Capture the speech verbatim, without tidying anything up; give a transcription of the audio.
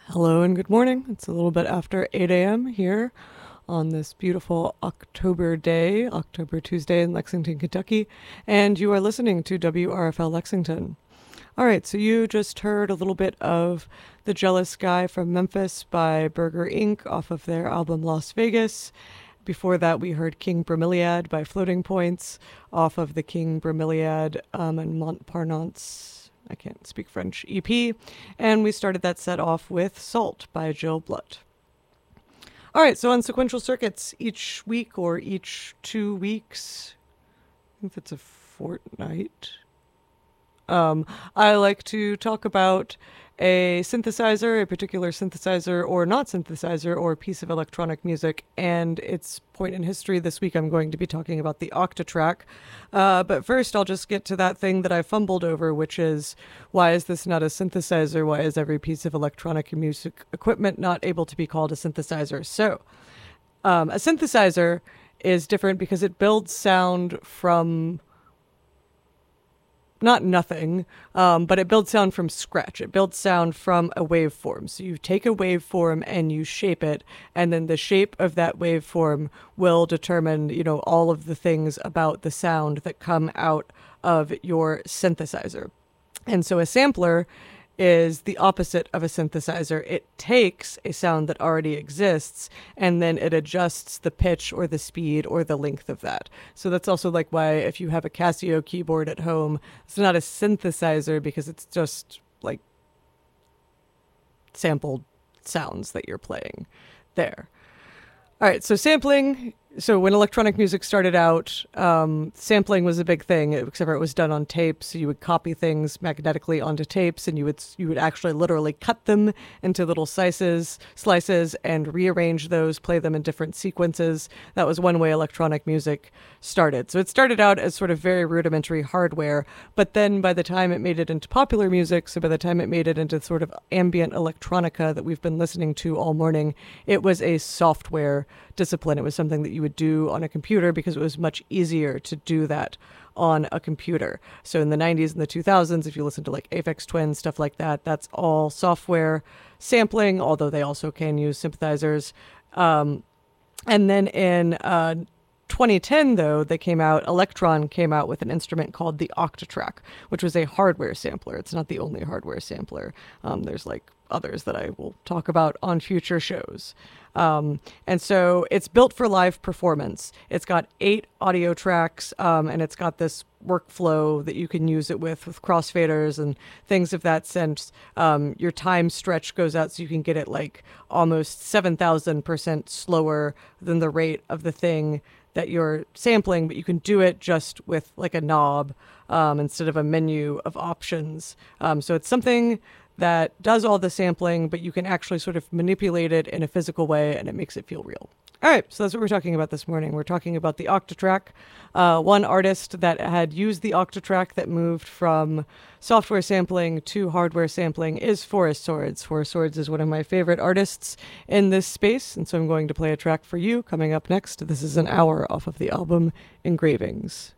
Hello and good morning. It's a little bit after eight a.m. here on this beautiful October day, October Tuesday in Lexington, Kentucky, and you are listening to W R F L Lexington. All right, so you just heard a little bit of The Jealous Guy from Memphis by Burger Incorporated off of their album Las Vegas. Before that, we heard King Bromeliad by Floating Points off of the King Bromeliad um, and Montparnasse, I can't speak French, E P. And we started that set off with Salt by Jill Blutt. All right, so on Sequential Circuits, each week or each two weeks, I think that's a fortnight, um, I like to talk about a synthesizer, a particular synthesizer or not synthesizer, or piece of electronic music and its point in history. This week I'm going to be talking about the Octatrack. Uh, but first I'll just get to that thing that I fumbled over, which is, why is this not a synthesizer? Why is every piece of electronic music equipment not able to be called a synthesizer? So um, a synthesizer is different because it builds sound from not nothing, um, but it builds sound from scratch. It builds sound from a waveform. So you take a waveform and you shape it, and then the shape of that waveform will determine, you know, all of the things about the sound that come out of your synthesizer. And so a sampler is the opposite of a synthesizer. It takes a sound that already exists and then it adjusts the pitch or the speed or the length of that. So that's also like why if you have a Casio keyboard at home, it's not a synthesizer because it's just like sampled sounds that you're playing there. All right, so sampling. So when electronic music started out, um, sampling was a big thing, except for it was done on tape. So you would copy things magnetically onto tapes, and you would you would actually literally cut them into little slices, slices, and rearrange those, play them in different sequences. That was one way electronic music started. So it started out as sort of very rudimentary hardware, but then by the time it made it into popular music, so by the time it made it into sort of ambient electronica that we've been listening to all morning, it was a software discipline. It was something that you would do on a computer because it was much easier to do that on a computer. So in the nineties and the two thousands, if you listen to like Aphex Twin, stuff like that, that's all software sampling, although they also can use synthesizers. Um, and then in uh, twenty ten, though, they came out, Electron came out with an instrument called the Octatrack, which was a hardware sampler. It's not the only hardware sampler. Um, there's like others that I will talk about on future shows. Um, and so it's built for live performance. It's got eight audio tracks, um, and it's got this workflow that you can use it with, with crossfaders and things of that sense. Um, your time stretch goes out so you can get it like almost seven thousand percent slower than the rate of the thing that you're sampling, but you can do it just with like a knob um, instead of a menu of options. Um, so it's something that does all the sampling, but you can actually sort of manipulate it in a physical way and it makes it feel real. All right, so that's what we're talking about this morning. We're talking about the Octatrack. Uh, one artist that had used the Octatrack that moved from software sampling to hardware sampling is Forest Swords. Forest Swords is one of my favorite artists in this space, and so I'm going to play a track for you coming up next. This is an hour off of the album Engravings.